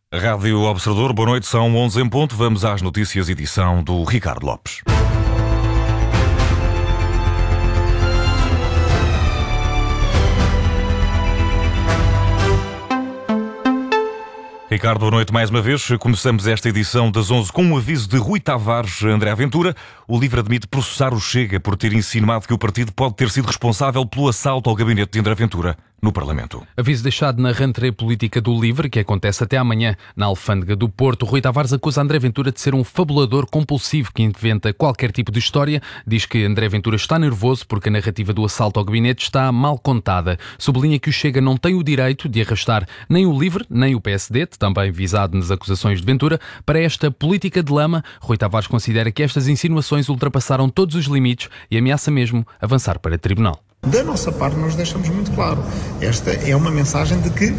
Rádio Observador, boa noite, são 11 em ponto. Vamos às notícias, edição do Ricardo Lopes. Ricardo, boa noite mais uma vez. Começamos esta edição das 11 com um aviso de Rui Tavares a André Ventura. O LIVRE admite processar o Chega por ter insinuado que o partido pode ter sido responsável pelo assalto ao gabinete de André Ventura no Parlamento. Aviso deixado na rentrée política do LIVRE, que acontece até amanhã na Alfândega do Porto. Rui Tavares acusa André Ventura de ser um fabulador compulsivo que inventa qualquer tipo de história. Diz que André Ventura está nervoso porque a narrativa do assalto ao gabinete está mal contada. Sublinha que o Chega não tem o direito de arrastar nem o LIVRE, nem o PSD, também visado nas acusações de Ventura, para esta política de lama. Rui Tavares considera que estas insinuações ultrapassaram todos os limites e ameaça mesmo avançar para tribunal. Da nossa parte, nós deixamos muito claro. Esta é uma mensagem de que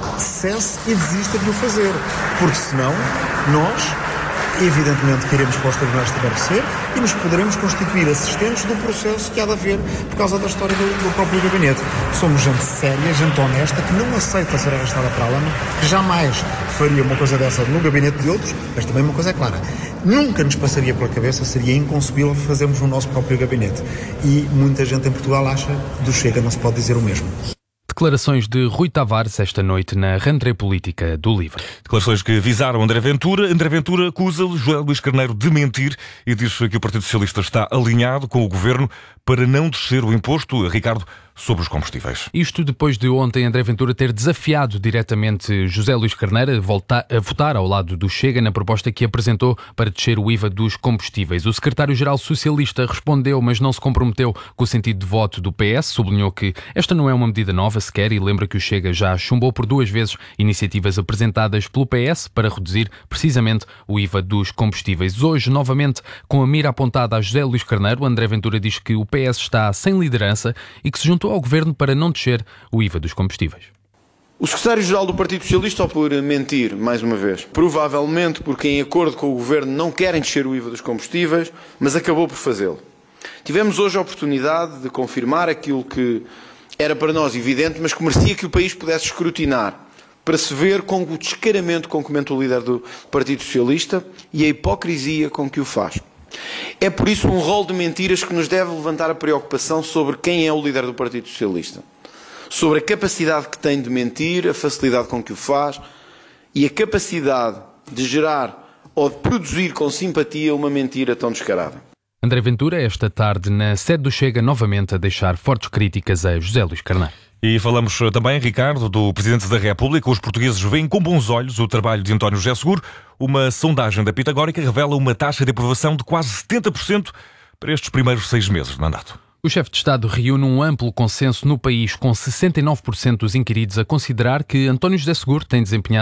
cesse e desista de o fazer. Porque senão, nós, evidentemente, queremos que os tribunais esclarecer e nos poderemos constituir assistentes do processo que há de haver por causa da história do próprio gabinete. Somos gente séria, gente honesta, que não aceita ser arrastada para a lama, que jamais faria uma coisa dessa no gabinete de outros, mas também uma coisa é clara. Nunca nos passaria pela cabeça, seria inconcebível fazermos no nosso próprio gabinete. E muita gente em Portugal acha que do Chega não se pode dizer o mesmo. Declarações de Rui Tavares esta noite na rentrée política do LIVRE. Declarações que visaram André Ventura. André Ventura acusa José Luís Carneiro de mentir e diz que o Partido Socialista está alinhado com o Governo para não descer o imposto, Ricardo, sobre os combustíveis. Isto depois de ontem André Ventura ter desafiado diretamente José Luís Carneiro a votar ao lado do Chega na proposta que apresentou para descer o IVA dos combustíveis. O secretário-geral socialista respondeu, mas não se comprometeu com o sentido de voto do PS. Sublinhou que esta não é uma medida nova sequer e lembra que o Chega já chumbou por 2 vezes iniciativas apresentadas pelo PS para reduzir precisamente o IVA dos combustíveis. Hoje, novamente, com a mira apontada a José Luís Carneiro, André Ventura diz que o PS está sem liderança e que se juntou ao Governo para não descer o IVA dos combustíveis. O secretário-geral do Partido Socialista, ou por mentir, mais uma vez, provavelmente porque em acordo com o Governo não querem descer o IVA dos combustíveis, mas acabou por fazê-lo. Tivemos hoje a oportunidade de confirmar aquilo que era para nós evidente, mas que merecia que o país pudesse escrutinar, para se ver com o descaramento com que comenta o líder do Partido Socialista e a hipocrisia com que o faz. É por isso um rol de mentiras que nos deve levantar a preocupação sobre quem é o líder do Partido Socialista. Sobre a capacidade que tem de mentir, a facilidade com que o faz e a capacidade de gerar ou de produzir com simpatia uma mentira tão descarada. André Ventura, esta tarde na sede do Chega, novamente a deixar fortes críticas a José Luís Carneiro. E falamos também, Ricardo, do Presidente da República. Os portugueses veem com bons olhos o trabalho de António José Seguro. Uma sondagem da Pitagórica revela uma taxa de aprovação de quase 70% para estes primeiros 6 meses de mandato. O chefe de Estado reúne um amplo consenso no país, com 69% dos inquiridos a considerar que António José Seguro tem desempenhado